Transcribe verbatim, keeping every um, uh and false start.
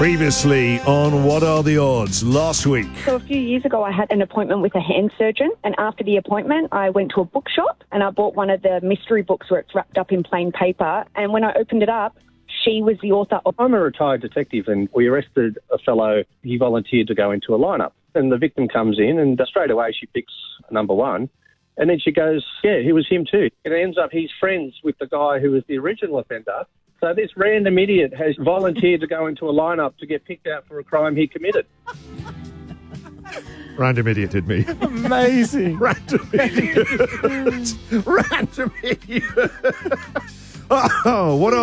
Previously on What Are the Odds last week. So a few years ago, I had an appointment with a hand surgeon, and after the appointment, I went to a bookshop and I bought one of the mystery books where it's wrapped up in plain paper. And when I opened it up, she was the author of... I'm a retired detective, and we arrested a fellow. He volunteered to go into a lineup, and the victim comes in, and straight away she picks number one. And then she goes, yeah, it was him too. And it ends up he's friends with the guy who was the original offender. So this random idiot has volunteered to go into a lineup to get picked out for a crime he committed. Random idiot did me. Amazing. Random idiot. Random idiot. Oh, what are